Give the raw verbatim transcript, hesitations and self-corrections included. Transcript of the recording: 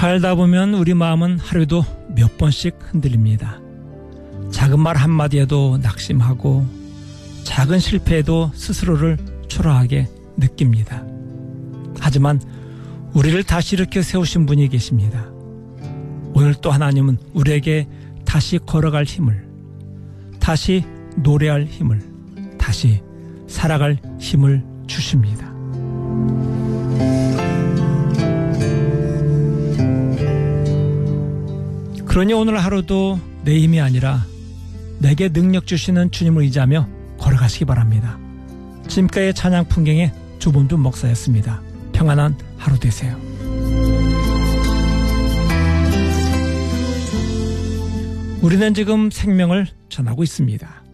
살다 보면 우리 마음은 하루에도 몇 번씩 흔들립니다. 작은 말 한마디에도 낙심하고 작은 실패에도 스스로를 초라하게 느낍니다. 하지만 우리를 다시 일으켜 세우신 분이 계십니다. 오늘 또 하나님은 우리에게 다시 걸어갈 힘을, 다시 노래할 힘을, 다시 살아갈 힘을 주십니다. 그러니 오늘 하루도 내 힘이 아니라 내게 능력 주시는 주님을 의지하며 걸어가시기 바랍니다. 지금까지의 찬양 풍경의 조범준 목사였습니다. 평안한 하루 되세요. 우리는 지금 생명을 전하고 있습니다.